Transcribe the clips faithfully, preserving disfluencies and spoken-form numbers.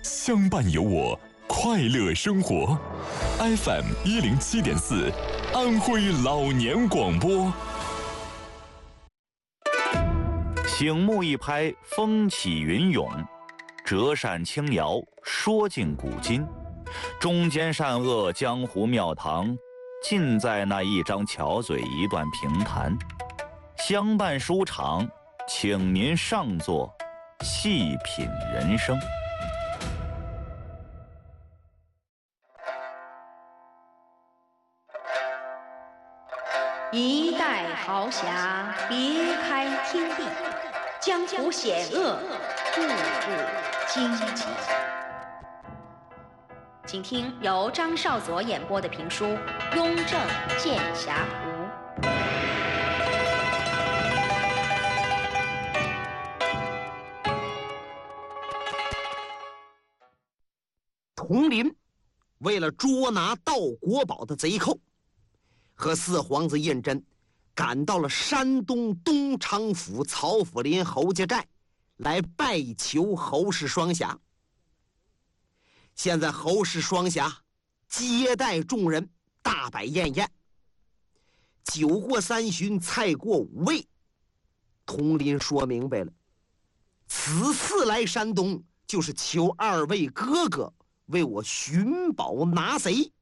相伴有我，快乐生活。F M 一零七点四，安徽老年广播。 醒目一拍，风起云涌；折扇轻摇，说尽古今。中间善恶，江湖庙堂，尽在那一张巧嘴，一段评弹。相伴书场，请您上座，细品人生。 一代豪侠，别开天地，江湖险恶，步步荆棘。请听由张少佐演播的评书《雍正剑侠图》。 佟林为了捉拿盗国宝的贼寇，和四皇子胤禛赶到了山东东昌府曹府林侯家寨，来拜求侯氏双侠。现在侯氏双侠接待众人，大摆宴宴。酒过三巡，菜过五味，佟林说明白了，此次来山东就是求二位哥哥为我寻宝拿贼。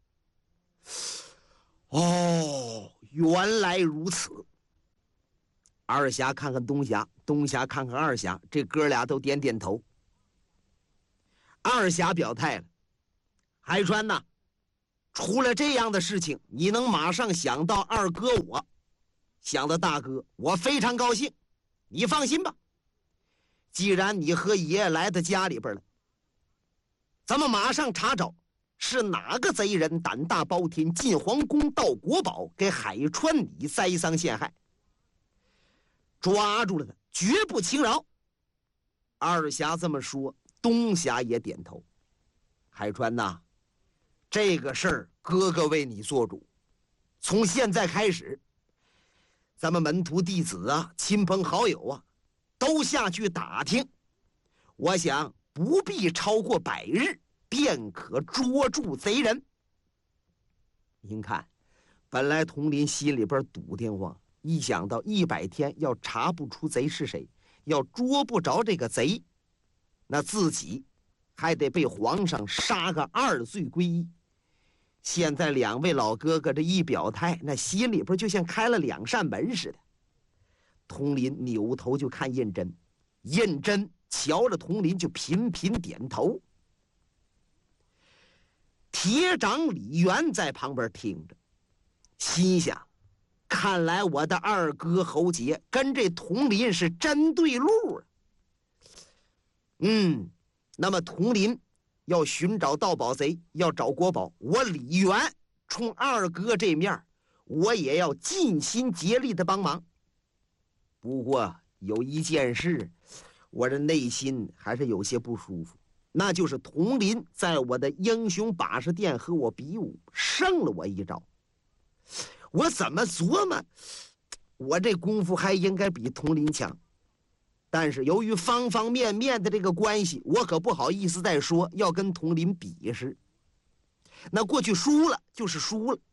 哦，原来如此。二侠看看东侠，东侠看看二侠，这哥俩都点点头。二侠表态了：海川呐，出了这样的事情，你能马上想到二哥我，想到大哥，我非常高兴。你放心吧，既然你和爷爷来到家里边了，咱们马上查找是哪个贼人胆大包天，进皇宫盗国宝，给海川你栽赃陷害，抓住了他，绝不轻饶。二侠这么说，东侠也点头。海川呐，这个事儿哥哥为你做主，从现在开始，咱们门徒弟子啊，亲朋好友啊，都下去打听，我想不必超过百日，便可捉住贼人。您看，本来佟林心里边堵得慌，一想到一百天要查不出贼是谁，要捉不着这个贼，那自己还得被皇上杀个二罪归一。现在两位老哥哥这一表态，那心里边就像开了两扇门似的。佟林扭头就看胤禛，胤禛瞧着佟林就频频点头。铁掌李渊在旁边听着，心想：看来我的二哥侯杰跟这佟林是真对路啊。嗯，那么佟林要寻找盗宝贼，要找国宝，我李渊冲二哥这面，我也要尽心竭力的帮忙。不过有一件事，我这内心还是有些不舒服，那就是佟林在我的英雄把式殿和我比武，胜了我一招。我怎么琢磨，我这功夫还应该比佟林强，但是由于方方面面的这个关系，我可不好意思再说要跟佟林比试。那过去输了就是输了，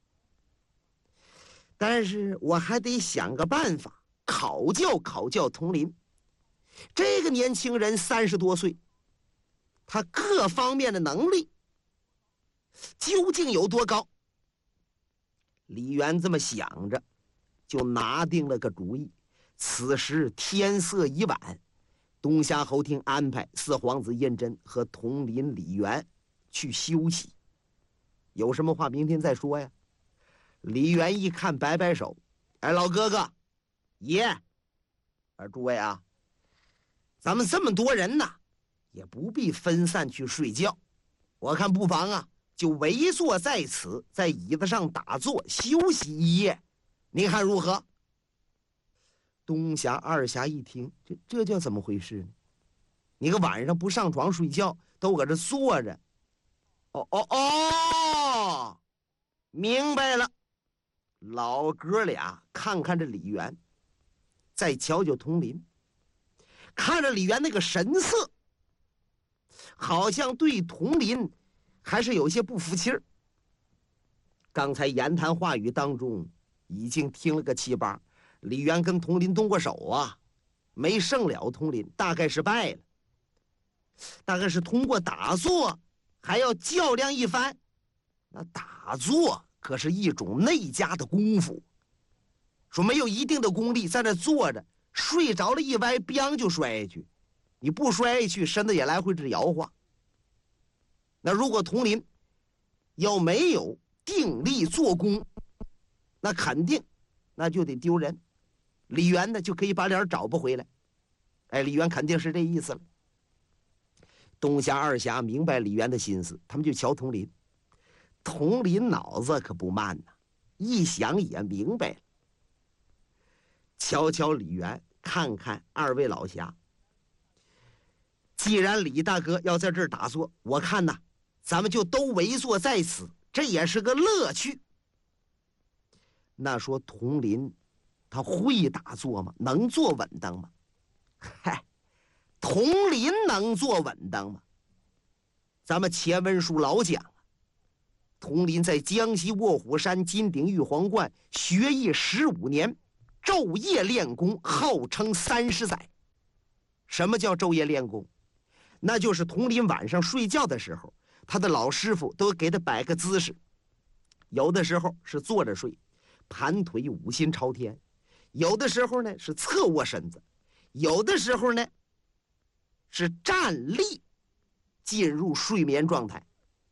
但是我还得想个办法考教考教佟林。这个年轻人三十多岁，他各方面的能力究竟有多高？李渊这么想着，就拿定了个主意。此时天色已晚，东夏侯厅安排四皇子胤禛和佟林、李渊去休息，有什么话明天再说呀。李渊一看，摆摆手：哎，老哥哥，爷，啊，诸位啊，咱们这么多人呢，也不必分散去睡觉，我看不妨啊，就围坐在此，在椅子上打坐休息一夜，您看如何？东侠、二侠一听，这这叫怎么回事呢？你个晚上不上床睡觉，都搁这坐着。哦哦哦，明白了。老哥俩看看这李渊，再瞧瞧佟林，看着李渊那个神色， 好像对佟林还是有些不服气儿。刚才言谈话语当中已经听了个七八，李渊跟佟林动过手啊，没胜了佟林，大概是败了，大概是通过打坐还要较量一番。那打坐可是一种内家的功夫，说没有一定的功力，在那坐着睡着了一歪，biang就摔下去，你不摔下去，身子也来回直摇晃。那如果佟林要没有定力做功，那肯定那就得丢人，李渊呢就可以把脸找不回来。哎，李渊肯定是这意思了。东侠二侠明白李渊的心思，他们就瞧佟林。佟林脑子可不慢呐，一想也明白了。瞧瞧李渊，看看二位老侠，既然李大哥要在这儿打坐，我看呐，咱们就都围坐在此，这也是个乐趣。那说佟林他会打坐吗？能坐稳当吗？嗨，佟林能坐稳当吗？咱们前文书老讲，佟林在江西卧虎山金顶玉皇观学艺十五年，昼夜练功，号称三十载。什么叫昼夜练功？那就是佟林晚上睡觉的时候，他的老师傅都给他摆个姿势，有的时候是坐着睡，盘腿五心朝天；有的时候呢是侧卧身子；有的时候呢是站立，进入睡眠状态。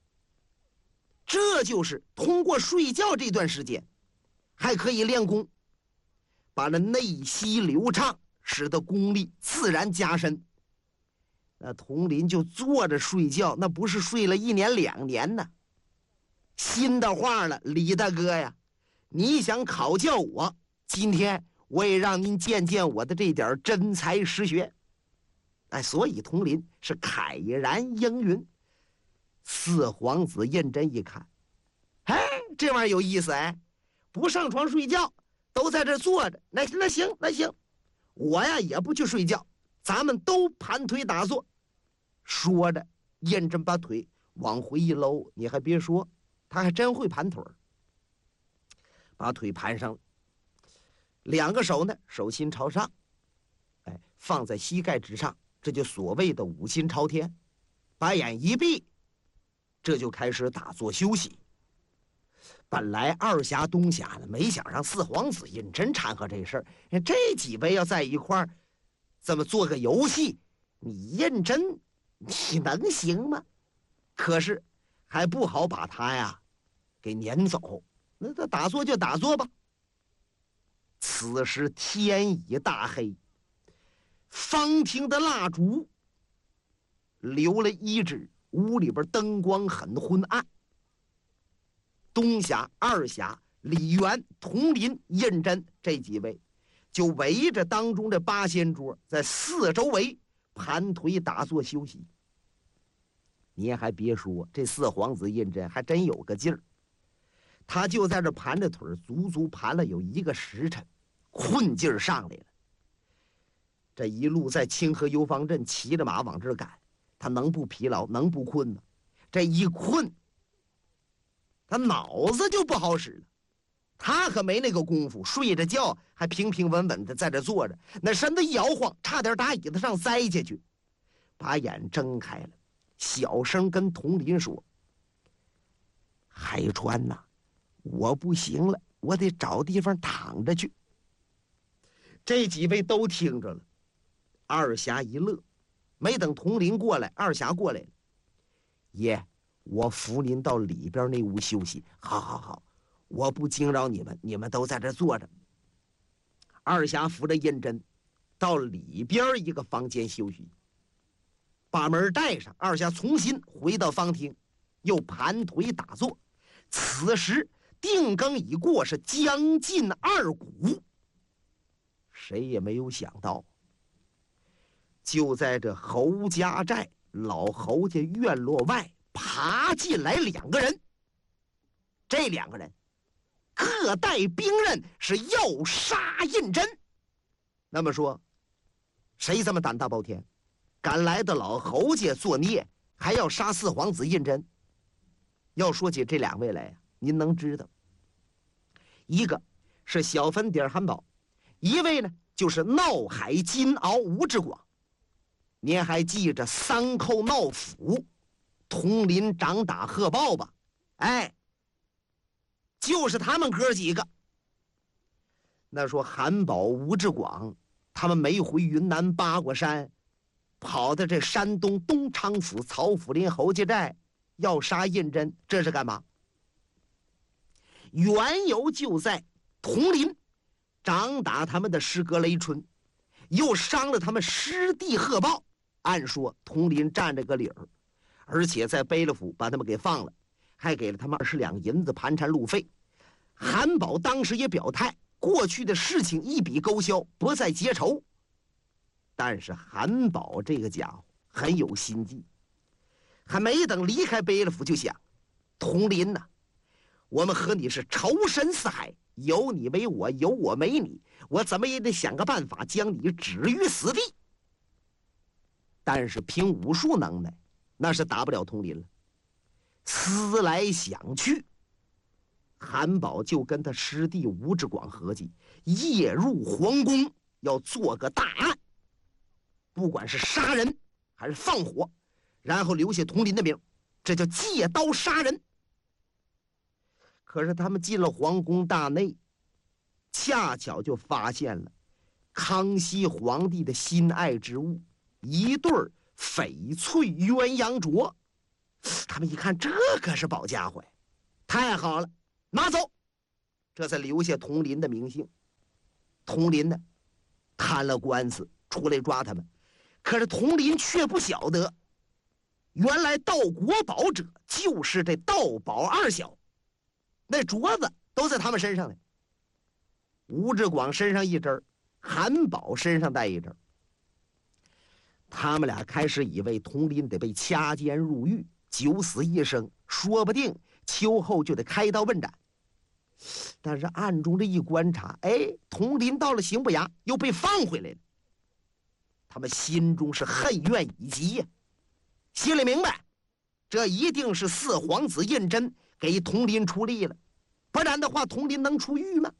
这就是通过睡觉这段时间，还可以练功，把那内息流畅，使得功力自然加深。那佟林就坐着睡觉，那不是睡了一年两年呢。新的话了，李大哥呀，你想考教我，今天我也让您见见我的这点真才实学。哎，所以佟林是慨然应允。四皇子胤禛一看，哎，这玩意儿有意思哎，不上床睡觉，都在这坐着，那那行那行，我呀也不去睡觉，咱们都盘腿打坐。说着，胤禛把腿往回一搂，你还别说，他还真会盘腿，把腿盘上了，两个手呢手心朝上，哎，放在膝盖之上，这就所谓的五心朝天，把眼一闭，这就开始打坐休息。本来二侠东侠呢，没想让四皇子胤禛掺和这事儿，这几位要在一块儿，这么做个游戏，你胤禛你能行吗？可是还不好把他呀给撵走，那他打坐就打坐吧。此时天已大黑，方厅的蜡烛留了一支，屋里边灯光很昏暗。东侠、二侠、李渊、佟林、胤禛这几位就围着当中的八仙桌，在四周围盘腿打坐休息。你也还别说，这四皇子胤禛还真有个劲儿，他就在这盘着腿，足足盘了有一个时辰，困劲儿上来了。这一路在清河游方镇骑着马往这儿赶，他能不疲劳，能不困吗？这一困，他脑子就不好使了。他可没那个功夫，睡着觉还平平稳稳的在这坐着，那身子一摇晃，差点打椅子上栽下去。把眼睁开了，小声跟佟林说：“海川呐，我不行了，我得找地方躺着去。”这几位都听着了。二侠一乐，没等佟林过来，二侠过来了。爷，我扶您到里边那屋休息。好好好，我不惊扰你们，你们都在这坐着。二侠扶着胤禛到里边一个房间休息，把门带上。二侠重新回到方厅，又盘腿打坐。此时定更已过，是将近二鼓。谁也没有想到，就在这侯家寨老侯家院落外爬进来两个人。这两个人各带兵刃，是要杀胤禛。那么说，谁这么胆大包天，敢来到老侯家作孽， 还要杀四皇子胤禛。要说起这两位来呀，您能知道，一个是小粉底韩宝，一位呢就是闹海金鳌吴志广。您还记着三寇闹府，统领掌打贺豹吧？哎，就是他们哥几个。那说韩宝、吴志广，他们没回云南八卦山，跑到这山东东昌府曹府林侯家寨，要杀胤禛，这是干嘛？缘由就在统领掌打他们的师哥雷春，又伤了他们师弟贺豹。按说统领占着个理儿，而且在贝勒府把他们给放了，还给了他们二十两银子盘缠路费。韩宝当时也表态，过去的事情一笔勾销，不再结仇。但是韩宝这个家伙很有心计，还没等离开贝勒府就想，统领呐、啊，我们和你是仇深似海，有你没我，有我没你，我怎么也得想个办法将你置于死地。但是凭武术能耐，那是打不了统领了。思来想去，韩宝就跟他师弟吴志广合计，夜入皇宫，要做个大案，不管是杀人还是放火，然后留下统领的名，这叫借刀杀人。可是他们进了皇宫大内，恰巧就发现了康熙皇帝的心爱之物，一对翡翠鸳鸯镯。他们一看，这可是宝家伙呀，太好了，拿走。这才留下统领的名姓。统领呢，摊了官司出来抓他们，可是统领却不晓得，原来盗国宝者就是这盗宝二小，那镯子都在他们身上呢。吴志广身上一针，韩宝身上带一针。他们俩开始以为统领得被掐尖入狱，九死一生，说不定秋后就得开刀问斩。但是暗中这一观察，哎，统领到了刑部衙又被放回来了。他们心中是恨怨已极呀，心里明白，这一定是四皇子胤禛给统领出力了，不然的话，统领能出狱吗？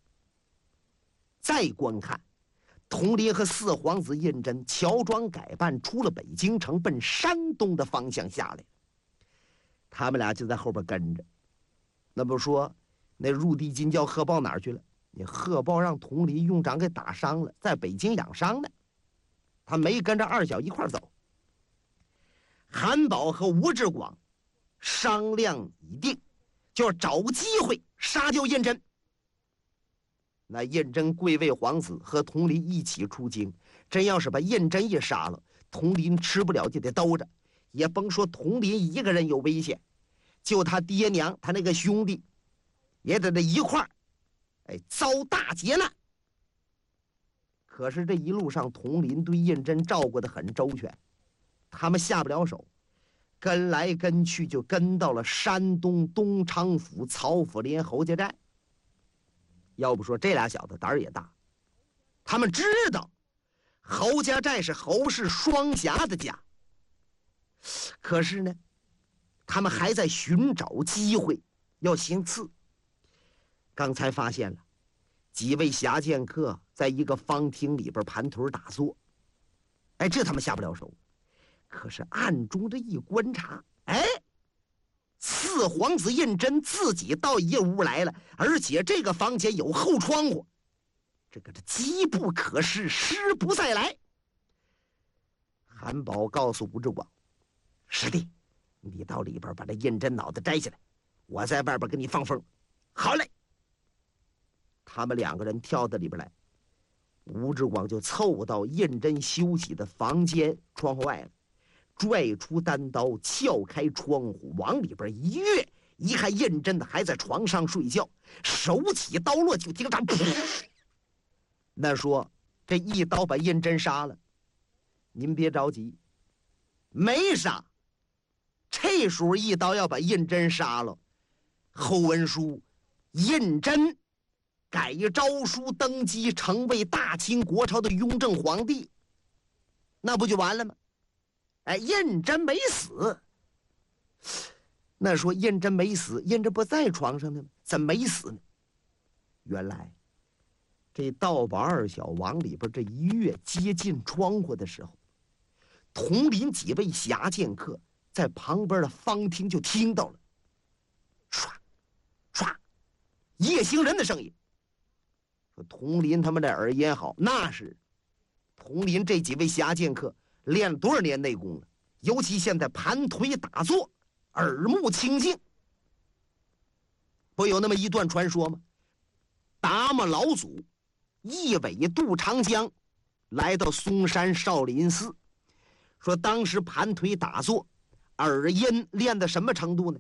再观看，统领和四皇子胤禛乔装改扮出了北京城，奔山东的方向下来。他们俩就在后边跟着。那不说那入地金叫贺豹哪儿去了？你贺豹让统领用掌给打伤了，在北京养伤呢，他没跟着二小一块走。韩宝和吴志广商量已定，就要找机会杀掉胤禛。那胤禛贵为皇子，和统领一起出京，真要是把胤禛也杀了，统领吃不了就得兜着，也甭说统领一个人有危险，就他爹娘他那个兄弟也得这一块儿哎遭大劫难。可是这一路上统领对胤禛照顾得很周全，他们下不了手，跟来跟去就跟到了山东东昌府曹府林侯家寨。要不说这俩小子胆儿也大，他们知道侯家寨是侯氏双侠的家，可是呢，他们还在寻找机会要行刺。刚才发现了几位侠剑客在一个方厅里边盘腿打坐，哎，这他们下不了手。可是暗中这一观察，哎，四皇子胤禛自己到一屋来了，而且这个房间有后窗户，这个这机不可失，失不再来。韩宝告诉吴志广：“师弟，你到里边把这胤禛脑袋摘下来，我在外边给你放风。”好嘞。他们两个人跳到里边来，吴志广就凑到胤禛休息的房间窗户外了，拽出单刀，撬开窗户，往里边一跃，一看胤禛还在床上睡觉，手起刀落，就听他噗。那说这一刀把胤禛杀了，您别着急，没杀。这时候一刀要把胤禛杀了，后文书胤禛改诏书登基，成为大清国朝的雍正皇帝，那不就完了吗？ 哎，胤禛没死。那说胤禛没死，胤禛不在床上呢吗？怎么没死呢？原来这道宝二小往里边这一跃，接近窗户的时候，统领几位侠剑客在旁边的方厅就听到了唰唰夜行人的声音。说统领他们的耳音好，那是统领这几位侠剑客练了多少年内功了，尤其现在盘腿打坐，耳目清净。不有那么一段传说吗？达摩老祖一尾渡长江，来到嵩山少林寺，说当时盘腿打坐，耳音练到什么程度呢？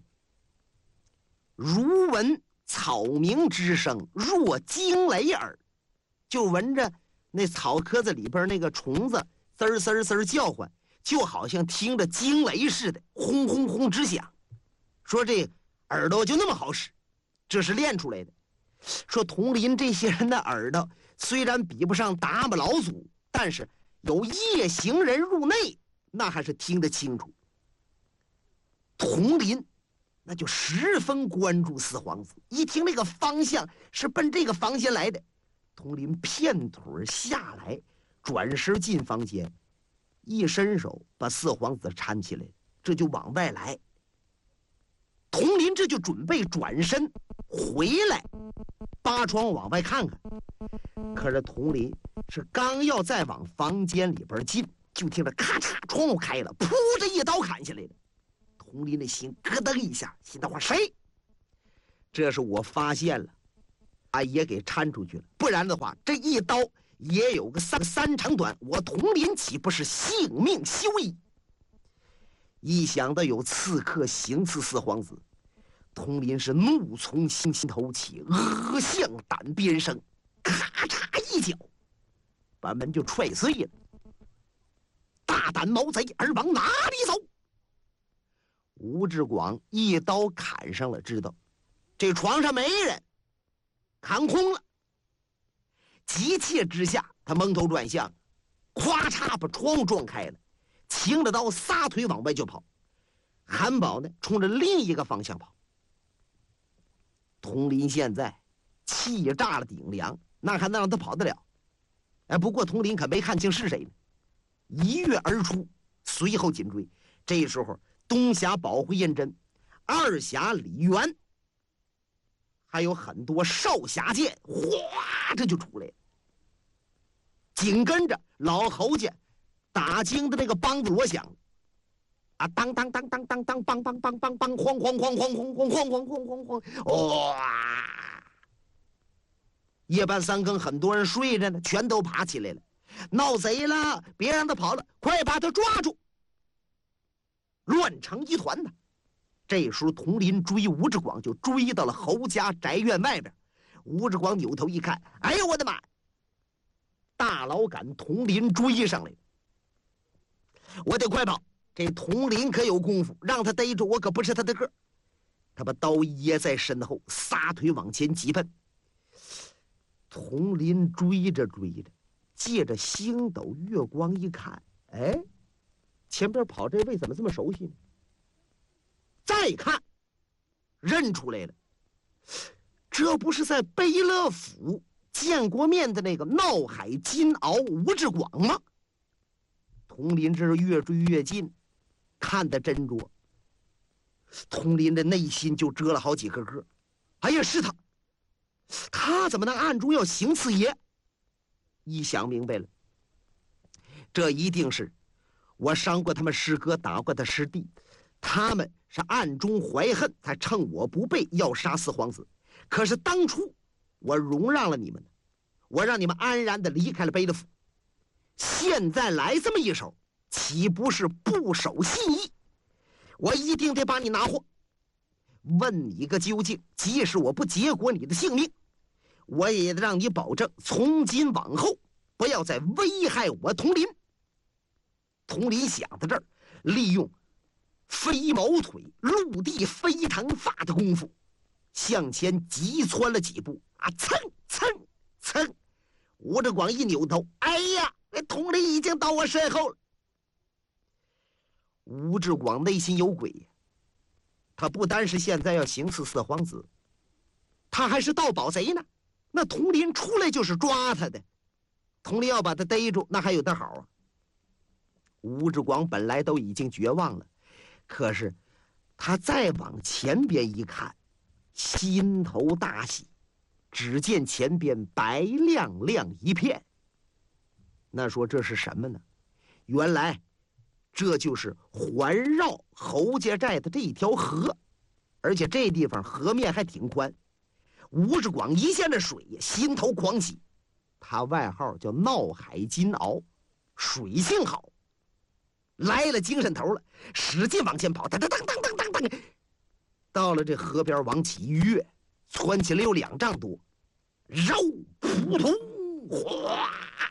如闻草鸣之声，若惊雷耳，就闻着那草棵子里边那个虫子滋儿滋儿滋儿叫唤，就好像听着惊雷似的，轰轰轰直响。说这耳朵就那么好使，这是练出来的。说统领这些人的耳朵虽然比不上达摩老祖，但是有夜行人入内，那还是听得清楚。统领那就十分关注四皇子，一听那个方向是奔这个方向来的，统领片腿下来，转身进房间，一伸手把四皇子搀起来，这就往外来。统领这就准备转身回来，扒窗往外看看。可是统领是刚要再往房间里边进，就听着咔嚓，窗户开了，噗，这一刀砍下来了。统领的心咯噔一下，心的话谁？这是我发现了，啊，也给搀出去了。不然的话，这一刀也有个三三长短，我统领岂不是性命休矣？一想到有刺客行刺四皇子，统领是怒从心头起，恶向胆边生，咔嚓一脚把门就踹碎了。大胆毛贼，儿往哪里走？吴志广一刀砍上了，知道这床上没人，砍空了。急切之下，他蒙头转向，咵嚓把窗户撞开了，擎着刀撒腿往外就跑。韩宝呢，冲着另一个方向跑。统领现在气炸了顶梁，那还能让他跑得了？哎，不过统领可没看清是谁呢，一跃而出，随后紧追。这时候东侠保护胤禛，二侠李元，还有很多少侠剑，哗，这就出来了。紧跟着老侯家打更的那个梆子锣响，啊，当当当当当当，梆梆梆梆梆，哐哐哐哐哐哐哐哐哐哐哐，哇！夜半三更，很多人睡着呢，全都爬起来了。闹贼了，别让他跑了，快把他抓住！乱成一团呢。这时候统领追吴志广就追到了侯家宅院外边。吴志广扭头一看，哎呦我的妈！大老赶统领追上来，我得快跑。这统领可有功夫，让他逮住我可不是他的个。他把刀掖在身后，撒腿往前急奔。统领追着追着，借着星斗月光一看，哎，前边跑这位怎么这么熟悉呢？再看，认出来了，这不是在悲乐府见过面的那个闹海金鳌吴志广吗？统领这是越追越近，看得真着，统领的内心就折了好几个个。哎呀，是他，他怎么能暗中要行刺爷？一想明白了，这一定是我伤过他们师哥，打过他师弟，他们是暗中怀恨，才趁我不备要杀四皇子。可是当初我容让了你们，我让你们安然的离开了贝勒府，现在来这么一手，岂不是不守信义？我一定得把你拿获，问你个究竟。即使我不结果你的性命，我也得让你保证从今往后不要再危害我统领。统领想到这儿，利用飞毛腿、陆地飞腾发的功夫，向前急窜了几步，啊，蹭蹭蹭！吴志广一扭头，哎呀，那统领已经到我身后了。 吴志广内心有鬼，他不单是现在要行刺四皇子，他还是盗宝贼呢。那佟林出来就是抓他的，佟林要把他逮住，那还有得好啊。吴志广本来都已经绝望了，可是他再往前边一看，心头大喜，只见前边白亮亮一片。那说这是什么呢？原来这就是环绕侯家寨的这一条河，而且这地方河面还挺宽。吴志广一见这水，心头狂喜，他外号叫闹海金鳌，水性好，来了精神头了，使劲往前跑，当当当当当当当，到了这河边往起一跃，窜起来有两丈多，绕扑通哗，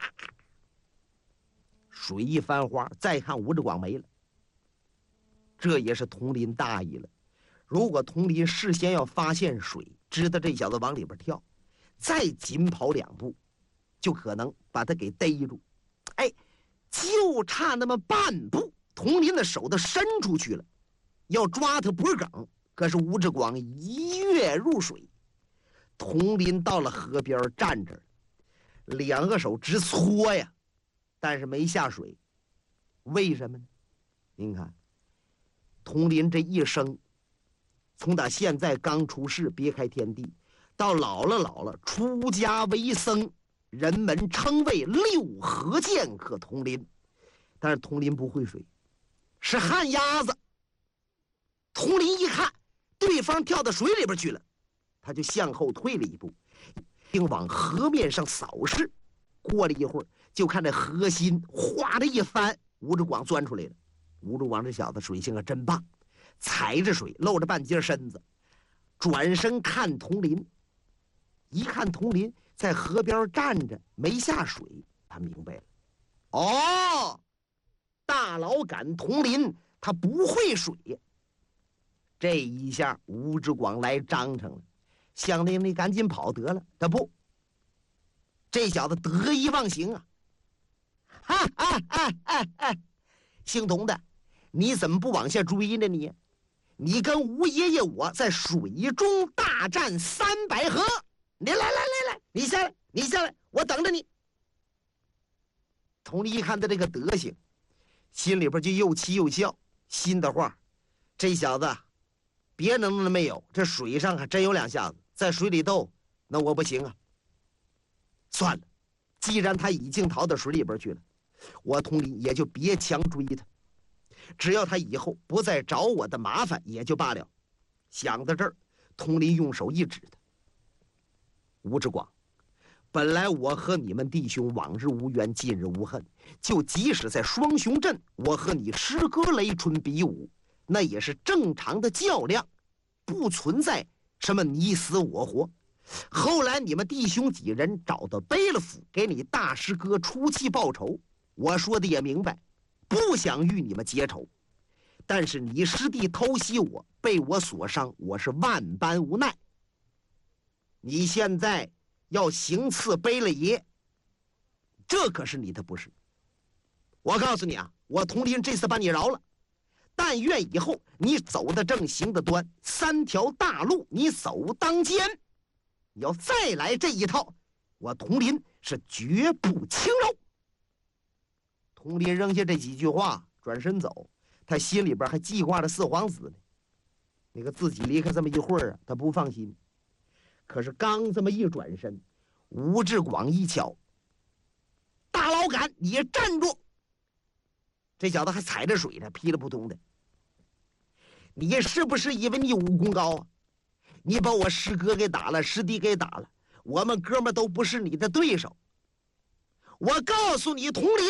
水一翻花，再看吴志广没了。这也是佟林大意了，如果佟林事先要发现水，知道这小子往里边跳，再紧跑两步，就可能把他给逮住。哎，就差那么半步，佟林的手都伸出去了，要抓他脖梗。可是吴志广一跃入水，佟林到了河边站着，两个手直搓呀，但是没下水。为什么呢？您看，佟林这一生，从打现在刚出世别开天地，到老了老了出家为僧，人们称为六合剑客佟林。但是佟林不会水，是旱鸭子。佟林一看对方跳到水里边去了，他就向后退了一步，并往河面上扫视。过了一会儿，就看这河心哗的一翻，吴志广钻出来了。吴志广这小子水性可真棒，踩着水露着半截身子，转身看佟林。一看佟林在河边站着没下水，他明白了，哦，大老杆佟林他不会水。这一下吴志广来张成了，想令你赶紧跑得了，他不，这小子得意忘形啊！哈哈哈哈哈！姓佟的，你怎么不往下追呢？你，你跟吴爷爷我在水中大战三百合，你来来来来，你下来，你下来，我等着你。佟林一看他这个德行，心里边就又气又笑，心的话，这小子别能耐没有，这水上还真有两下子，在水里斗，那我不行啊。算了，既然他已经逃到水里边去了，我佟林也就别强追他，只要他以后不再找我的麻烦也就罢了。想到这儿，佟林用手一指他：吴志广，本来我和你们弟兄往日无冤，近日无恨，就即使在双雄镇，我和你师哥雷春比武，那也是正常的较量，不存在什么你死我活。后来你们弟兄几人找到贝勒府，给你大师哥出气报仇，我说的也明白，不想与你们结仇。但是你师弟偷袭我，被我所伤，我是万般无奈。你现在要行刺贝勒爷，这可是你的不是。我告诉你啊，我佟林这次把你饶了，但愿以后你走得正，行得端，三条大路你走当间。你要再来这一套，我佟林是绝不轻饶。佟林扔下这几句话，转身走，他心里边还记挂着四皇子呢。那个自己离开这么一会儿啊，他不放心。可是刚这么一转身，吴志广一瞧，大老杆，你站住！这小子还踩着水呢，噼里扑通的。你是不是以为你武功高啊？你把我师哥给打了，师弟给打了，我们哥们都不是你的对手。我告诉你，佟林，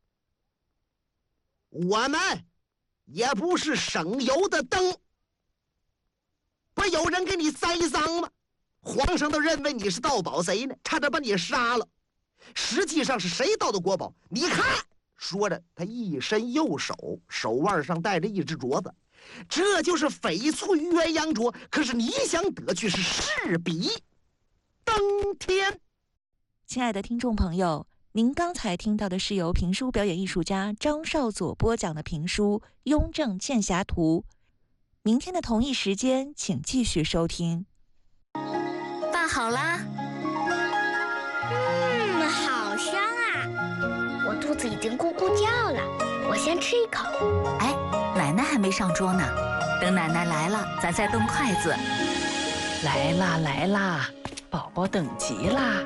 我们也不是省油的灯。不有人给你栽赃吗？皇上都认为你是盗宝贼呢，差点把你杀了。实际上是谁盗的国宝？你看，说着他一伸右手，手腕上戴着一只镯子，这就是翡翠鸳鸯镯。可是你想得去是势比登天。 亲爱的听众朋友， 您刚才听到的是由评书表演艺术家张少佐播讲的评书《雍正剑侠图》。明天的同一时间，请继续收听。 拌好啦。 嗯，好香啊！我肚子已经咕咕叫了，我先吃一口。 哎，奶奶还没上桌呢，等奶奶来了，咱再动筷子。 来啦来啦，宝宝等急啦！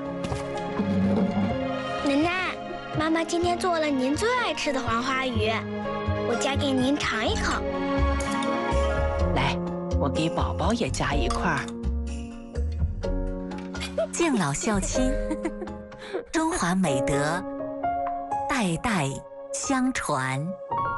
奶奶，妈妈今天做了您最爱吃的黄花鱼，我夹给您尝一口。 来，我给宝宝也夹一块儿。 敬老孝亲，中华美德代代相传。